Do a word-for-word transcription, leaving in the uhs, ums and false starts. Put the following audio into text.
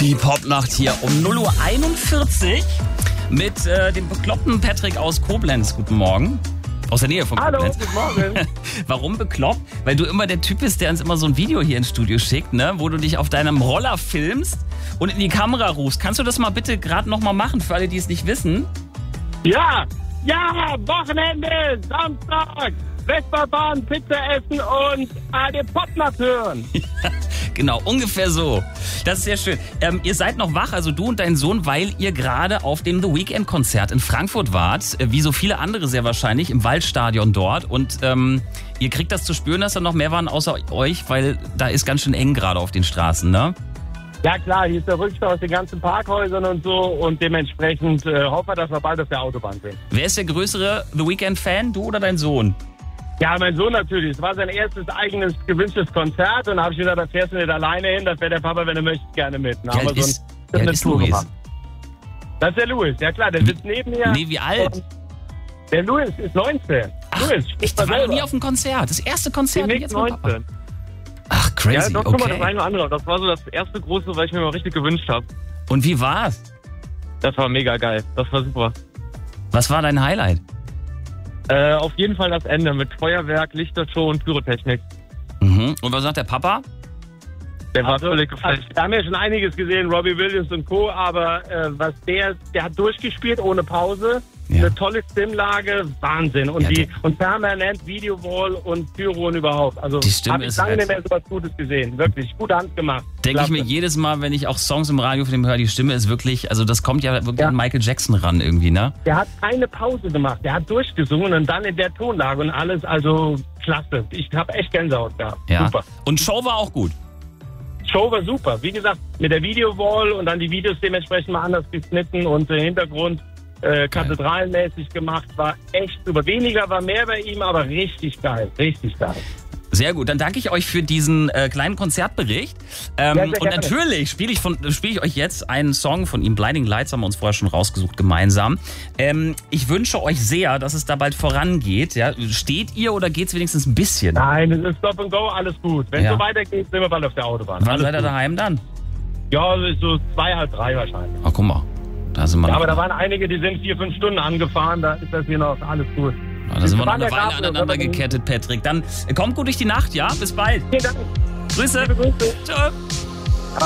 Die Popnacht hier um null Uhr einundvierzig mit äh, dem bekloppten Patrick aus Koblenz. Guten Morgen. Aus der Nähe von Koblenz. Hallo, guten Morgen. Warum bekloppt? Weil du immer der Typ bist, der uns immer so ein Video hier ins Studio schickt, ne? Wo du dich auf deinem Roller filmst und in die Kamera rufst. Kannst du das mal bitte gerade nochmal machen, für alle, die es nicht wissen? Ja, ja, Wochenende, Samstag, Westbahn, Pizza essen und äh, den Popnacht hören. Genau, ungefähr so. Das ist sehr schön. Ähm, ihr seid noch wach, also du und dein Sohn, weil ihr gerade auf dem The Weeknd-Konzert in Frankfurt wart. Äh, wie so viele andere sehr wahrscheinlich, im Waldstadion dort. Und ähm, ihr kriegt das zu spüren, dass da noch mehr waren außer euch, weil da ist ganz schön eng gerade auf den Straßen, ne? Ja klar, hier ist der Rückstau aus den ganzen Parkhäusern und so und dementsprechend äh, hoffen wir, dass wir bald auf der Autobahn sind. Wer ist der größere The Weeknd-Fan, du oder dein Sohn? Ja, mein Sohn natürlich. Es war sein erstes eigenes gewünschtes Konzert und da habe ich gesagt, da fährst du nicht alleine hin, das wäre der Papa, wenn er möchte, gerne mit. Wie alt ist, wie alt ist Louis? Das ist der Louis, ja klar, der sitzt neben mir. Nee, wie alt? Der Louis ist neunzehn. Ach, Louis, ich war noch nie auf einem Konzert. Das erste Konzert. Die jetzt neunzehn. Ach, crazy, ja, doch, okay. mal das eine oder andere. Das war so das erste große, was ich mir mal richtig gewünscht habe. Und wie war's? Das war mega geil. Das war super. Was war dein Highlight? Äh, auf jeden Fall das Ende mit Feuerwerk, Lichtershow und Pyrotechnik. Mhm. Und was sagt der Papa? Der war Also, völlig geflasht. Wir haben ja schon einiges gesehen, Robbie Williams und Co., aber äh, was der, der hat durchgespielt ohne Pause. Ja. Eine tolle Stimmlage, Wahnsinn. Und Ja, die der- und permanent Videowall und Pyro und überhaupt. Also Die Stimme habe ich ist lange halt- nicht mehr so was Gutes gesehen. Wirklich, gute Hand gemacht. Denke ich Klasse. mir jedes Mal, wenn ich auch Songs im Radio von dem höre, die Stimme ist wirklich, also das kommt ja wirklich Ja. an Michael Jackson ran irgendwie, ne? Der hat keine Pause gemacht. Der hat durchgesungen und dann in der Tonlage und alles. Also klasse. Ich habe echt Gänsehaut gehabt. Ja. Super. Und Show war auch gut. Show war super. Wie gesagt, mit der Videowall und dann die Videos dementsprechend mal anders geschnitten und der Hintergrund äh, kathedralenmäßig gemacht. War echt super. Weniger war mehr bei ihm, aber richtig geil. Richtig geil. Sehr gut, dann danke ich euch für diesen äh, kleinen Konzertbericht. Ähm, Ja, sehr und gerne. natürlich spiele ich, von- spiele ich euch jetzt einen Song von ihm, Blinding Lights, haben wir uns vorher schon rausgesucht gemeinsam. Ähm, ich wünsche euch sehr, dass es da bald vorangeht. Ja? Steht ihr oder geht's wenigstens ein bisschen? Nein, es ist Stop and Go, alles gut. Wenn es Ja. so weitergeht, sind wir bald auf der Autobahn. Wann alles seid ihr gut. daheim dann? Ja, es ist so zwei, halb drei wahrscheinlich. Ach, guck mal, da sind wir Ja, noch. aber da waren einige, die sind vier, fünf Stunden angefahren. Da ist das hier noch alles gut. Ja, da sind wir noch waren eine ja Weile gerade, aneinander aber- gekettet, Patrick. Dann äh, kommt gut durch die Nacht, ja? Bis bald. Vielen Dank. Grüße. Liebe Grüße. Ciao.